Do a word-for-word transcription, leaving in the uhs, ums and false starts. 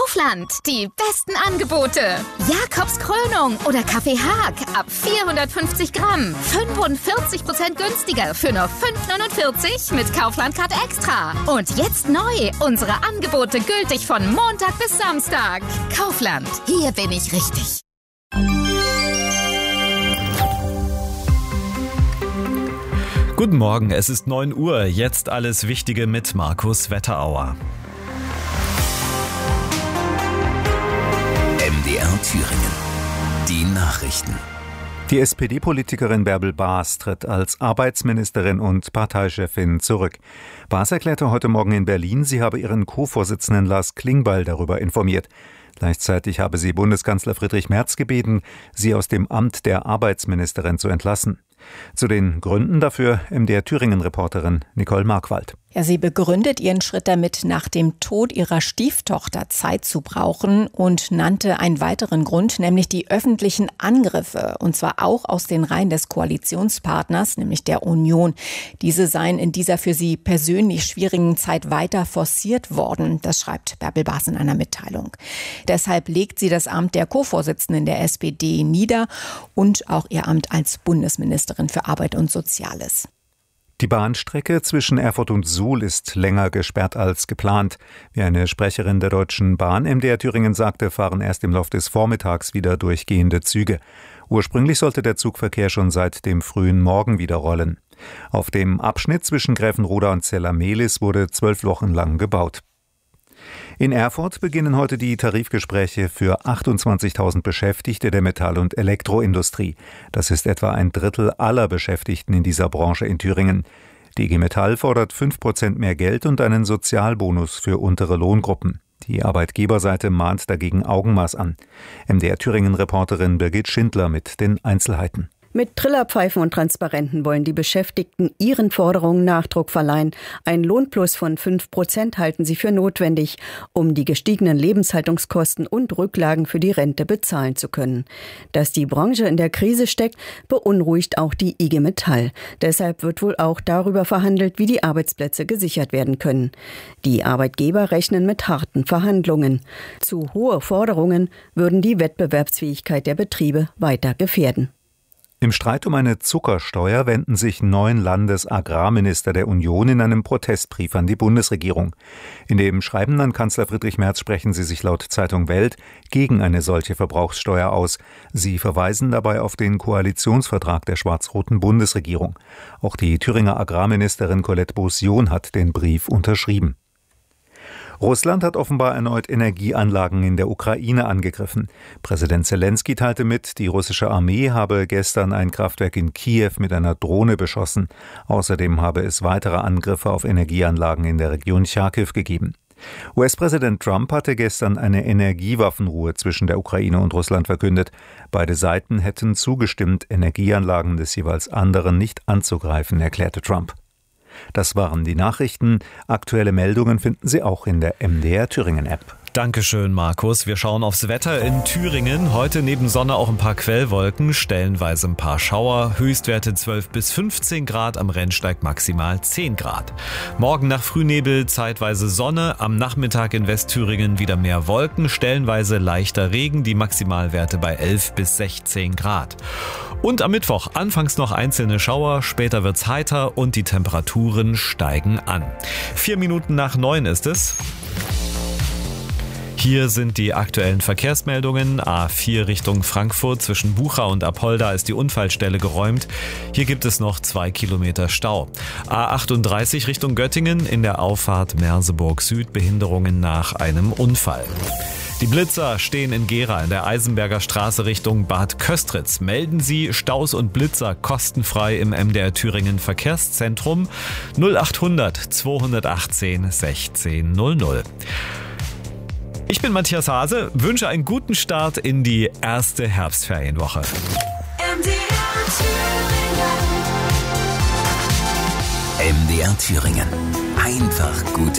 Kaufland. Die besten Angebote. Jakobs Krönung oder Kaffee Haag ab vierhundertfünfzig Gramm. fünfundvierzig Prozent günstiger für nur fünf neunundvierzig mit Kaufland-Card Extra. Und jetzt neu. Unsere Angebote gültig von Montag bis Samstag. Kaufland. Hier bin ich richtig. Guten Morgen, es ist neun Uhr. Jetzt alles Wichtige mit Markus Wetterauer. M D R Thüringen. Die Nachrichten. Die S P D-Politikerin Bärbel Baas tritt als Arbeitsministerin und Parteichefin zurück. Baas erklärte heute Morgen in Berlin, sie habe ihren Co-Vorsitzenden Lars Klingbeil darüber informiert. Gleichzeitig habe sie Bundeskanzler Friedrich Merz gebeten, sie aus dem Amt der Arbeitsministerin zu entlassen. Zu den Gründen dafür M D R Thüringen-Reporterin Nicole Markwald. Ja, sie begründet ihren Schritt damit, nach dem Tod ihrer Stieftochter Zeit zu brauchen und nannte einen weiteren Grund, nämlich die öffentlichen Angriffe, und zwar auch aus den Reihen des Koalitionspartners, nämlich der Union. Diese seien in dieser für sie persönlich schwierigen Zeit weiter forciert worden, das schreibt Bärbel Baas in einer Mitteilung. Deshalb legt sie das Amt der Co-Vorsitzenden der S P D nieder und auch ihr Amt als Bundesministerin für Arbeit und Soziales. Die Bahnstrecke zwischen Erfurt und Suhl ist länger gesperrt als geplant. Wie eine Sprecherin der Deutschen Bahn M D R Thüringen sagte, fahren erst im Laufe des Vormittags wieder durchgehende Züge. Ursprünglich sollte der Zugverkehr schon seit dem frühen Morgen wieder rollen. Auf dem Abschnitt zwischen Gräfenroda und Zella-Mehlis wurde zwölf Wochen lang gebaut. In Erfurt beginnen heute die Tarifgespräche für achtundzwanzigtausend Beschäftigte der Metall- und Elektroindustrie. Das ist etwa ein Drittel aller Beschäftigten in dieser Branche in Thüringen. Die I G Metall fordert fünf Prozent mehr Geld und einen Sozialbonus für untere Lohngruppen. Die Arbeitgeberseite mahnt dagegen Augenmaß an. M D R Thüringen-Reporterin Birgit Schindler mit den Einzelheiten. Mit Trillerpfeifen und Transparenten wollen die Beschäftigten ihren Forderungen Nachdruck verleihen. Ein Lohnplus von fünf Prozent halten sie für notwendig, um die gestiegenen Lebenshaltungskosten und Rücklagen für die Rente bezahlen zu können. Dass die Branche in der Krise steckt, beunruhigt auch die I G Metall. Deshalb wird wohl auch darüber verhandelt, wie die Arbeitsplätze gesichert werden können. Die Arbeitgeber rechnen mit harten Verhandlungen. Zu hohe Forderungen würden die Wettbewerbsfähigkeit der Betriebe weiter gefährden. Im Streit um eine Zuckersteuer wenden sich neun Landesagrarminister der Union in einem Protestbrief an die Bundesregierung. In dem Schreiben an Kanzler Friedrich Merz sprechen sie sich laut Zeitung Welt gegen eine solche Verbrauchssteuer aus. Sie verweisen dabei auf den Koalitionsvertrag der schwarz-roten Bundesregierung. Auch die Thüringer Agrarministerin Colette Beaussion hat den Brief unterschrieben. Russland hat offenbar erneut Energieanlagen in der Ukraine angegriffen. Präsident Zelensky teilte mit, die russische Armee habe gestern ein Kraftwerk in Kiew mit einer Drohne beschossen. Außerdem habe es weitere Angriffe auf Energieanlagen in der Region Charkiw gegeben. U S-Präsident Trump hatte gestern eine Energiewaffenruhe zwischen der Ukraine und Russland verkündet. Beide Seiten hätten zugestimmt, Energieanlagen des jeweils anderen nicht anzugreifen, erklärte Trump. Das waren die Nachrichten. Aktuelle Meldungen finden Sie auch in der M D R Thüringen-App. Dankeschön, Markus. Wir schauen aufs Wetter in Thüringen. Heute neben Sonne auch ein paar Quellwolken, stellenweise ein paar Schauer. Höchstwerte zwölf bis fünfzehn Grad, am Rennsteig maximal zehn Grad. Morgen nach Frühnebel zeitweise Sonne, am Nachmittag in Westthüringen wieder mehr Wolken, stellenweise leichter Regen, die Maximalwerte bei elf bis sechzehn Grad. Und am Mittwoch anfangs noch einzelne Schauer, später wird's heiter und die Temperaturen steigen an. Vier Minuten nach neun ist es. Hier sind die aktuellen Verkehrsmeldungen. A vier Richtung Frankfurt, zwischen Bucha und Apolda ist die Unfallstelle geräumt. Hier gibt es noch zwei Kilometer Stau. A achtunddreißig Richtung Göttingen, in der Auffahrt Merseburg Süd, Behinderungen nach einem Unfall. Die Blitzer stehen in Gera in der Eisenberger Straße Richtung Bad Köstritz. Melden Sie Staus und Blitzer kostenfrei im M D R Thüringen Verkehrszentrum null achthundert zweihundertachtzehn sechzehn null null. Ich bin Matthias Hase, wünsche einen guten Start in die erste Herbstferienwoche. M D R Thüringen. M D R Thüringen. Einfach gut.